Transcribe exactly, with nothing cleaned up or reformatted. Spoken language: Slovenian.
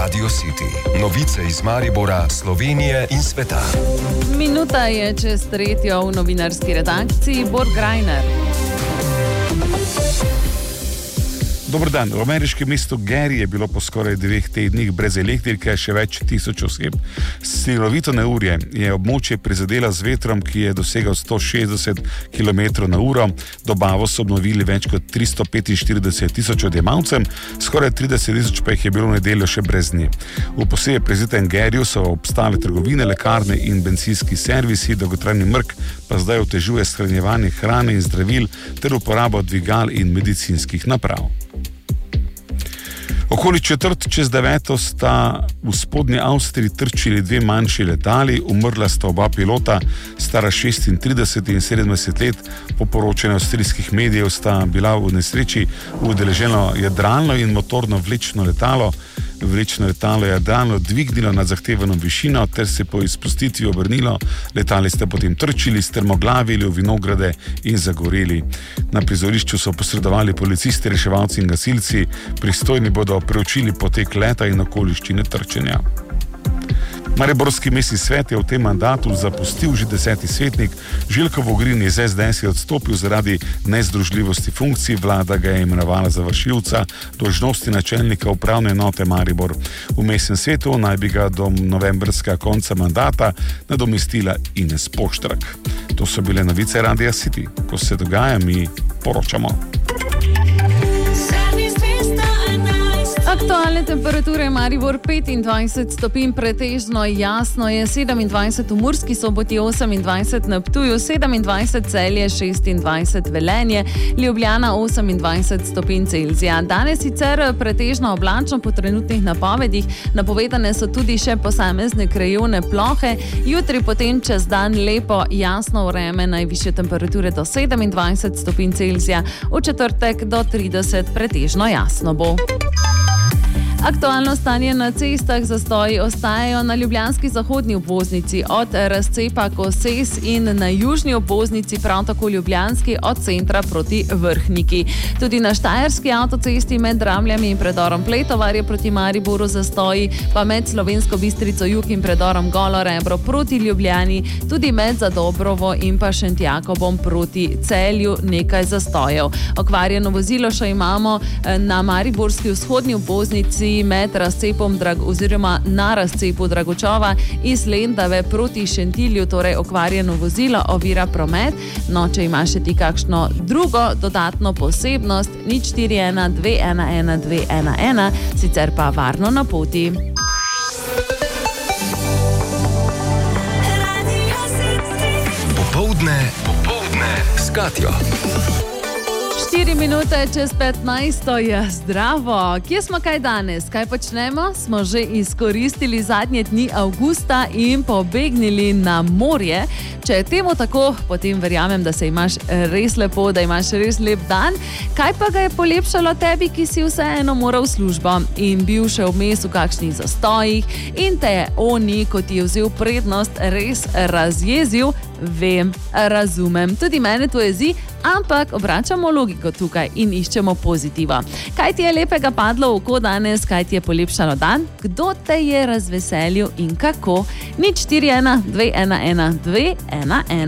Radio City. Novice iz Maribora, Slovenije in sveta. Minuta je čez tretjo v novinarski redakciji. Borg Greiner. Dober dan. V ameriškem mestu Gary je bilo po skoraj dveh tednih brez elektrike še več tisoč oseb. Silovito neurje je območje prizadela z vetrom, ki je dosegal sto šestdeset kilometrov na uro. Dobavo so obnovili več kot tristo petinštirideset tisoč odjemalcem, skoraj trideset tisoč pa jih je bilo v nedeljo še brez nje. V posebej prezitem Garyju so obstale trgovine, lekarne in bencinski servisi, dolgotrajni mrk pa zdaj otežuje shranjevanje hrane in zdravil ter uporabo dvigal in medicinskih naprav. Okoli četrt čez deveto sta v spodnji Avstriji trčili dve manjši letali, umrla sta oba pilota, stara šestintrideset in sedemdeset let. Po poročanju avstrijskih medijev sta bila v nesreči udeleženo jadralno in motorno vlečno letalo. Vlečno letalo je jadralno dvignilo nad zahtevano višino ter se po izpustitvi obrnilo. Letali sta potem trčili, strmoglavili v vinograde in zagoreli. Na prizorišču so posredovali policisti, reševalci in gasilci. Pristojni bodo preučili potek leta in okoliščine trčenja. Mariborski mestni svet je v tem mandatu zapustil že deseti svetnik. Željko Vogrin iz es de es je odstopil zaradi nezdružljivosti funkcij, vlada ga je imenovala za vršilca dolžnosti načelnika upravne enote Maribor. V mestnem svetu naj bi ga do novembrskega konca mandata nadomestila Ines Poštrak. To so bile novice Radia City. Ko se dogaja, mi poročamo. Aktualne temperature Maribor petindvajset stopinj, pretežno jasno je, sedemindvajset v Murski Soboti, osemindvajset na Ptuju, sedemindvajset Celje, šestindvajset Velenje, Ljubljana osemindvajset stopinj Celzija. Danes sicer pretežno oblačno po trenutnih napovedih, napovedane so tudi še posamezne krajevne plohe. Jutri potem čez dan lepo jasno vreme, najvišje temperature do sedemindvajset stopinj Celzija, v četrtek do trideset pretežno jasno bo. Aktualno stanje na cestah, zastoji ostajajo na ljubljanski zahodni obvoznici od razcepa Koses in na južni obvoznici prav tako ljubljanski od centra proti Vrhniki. Tudi na štajerski avtocesti med Dramljami in predorom Pletovarje proti Mariboru zastoji, pa med Slovensko Bistrico jug in predorom Golo Rebro proti Ljubljani, tudi med Zadobrovo in pa Šentjakobom proti Celju nekaj zastojev. Okvarjeno vozilo še imamo na mariborski vzhodni obvoznici med razcepom Drag oziroma na razcepu Dragočova iz Lendave proti Šentilju, torej okvarjeno vozilo ovira promet. No, če imaš še ti kakšno drugo dodatno posebnost, nič štiri ena dve ena ena dve ena ena, sicer pa varno na poti. Popoldne, popoldne s Katjo. Štiri minute čez petnajsto je zdravo. Kje smo kaj danes? Kaj počnemo? Smo že izkoristili zadnje dni avgusta in pobegnili na morje. Če je temu tako, potem verjamem, da se imaš res lepo, da imaš res lep dan. Kaj pa ga je polepšalo tebi, ki si vseeno moral v službo in bil še vmes v kakšnih zastojih in te je oni, ko ti je vzel prednost, res razjezil? Vem, razumem. Tudi mene to jezi, ampak obračamo logiko tukaj in iščemo pozitivo. Kaj ti je lepega padlo v oko danes, kaj ti je polepšalo dan, kdo te je razveselil in kako? nič štiri ena dve ena ena dve ena ena.